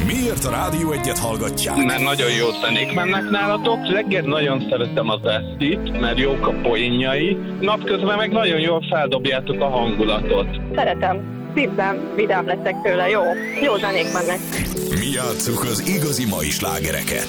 Miért a Rádió Egyet hallgatják? Mert nagyon jó zenék mennek nálatok. Reggel nagyon szeretem az Esztit, mert jók a poénjai. Napközben meg nagyon jól feldobjátok a hangulatot. Szeretem. Szívem, vidám leszek tőle, jó zenék mennek. Mi játsszuk az igazi mai slágereket.